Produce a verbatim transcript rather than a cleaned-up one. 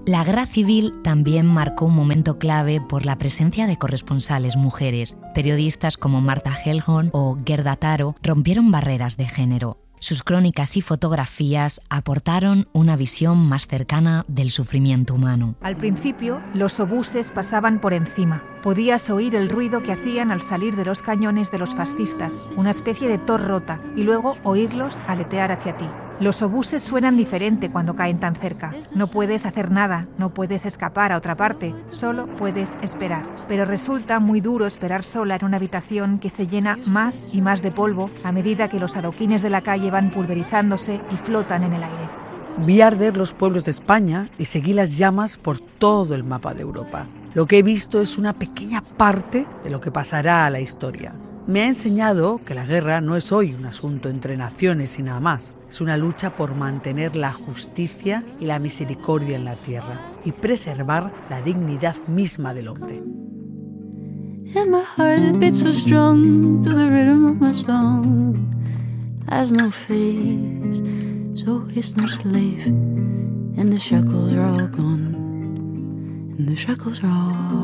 La Guerra Civil también marcó un momento clave por la presencia de corresponsales mujeres. Periodistas como Marta Helgon o Gerda Taro rompieron barreras de género. Sus crónicas y fotografías aportaron una visión más cercana del sufrimiento humano. Al principio, los obuses pasaban por encima. Podías oír el ruido que hacían al salir de los cañones de los fascistas, una especie de tos rota, y luego oírlos aletear hacia ti. Los obuses suenan diferente cuando caen tan cerca. No puedes hacer nada, no puedes escapar a otra parte, solo puedes esperar. Pero resulta muy duro esperar sola en una habitación que se llena más y más de polvo a medida que los adoquines de la calle van pulverizándose y flotan en el aire. Vi arder los pueblos de España y seguí las llamas por todo el mapa de Europa. Lo que he visto es una pequeña parte de lo que pasará a la historia. Me ha enseñado que la guerra no es hoy un asunto entre naciones y nada más. Es una lucha por mantener la justicia y la misericordia en la tierra y preservar la dignidad misma del hombre. And my heart it beats so strong to the rhythm of my song. Has no face, so it's no slave. And the shackles are all gone. And the shackles are all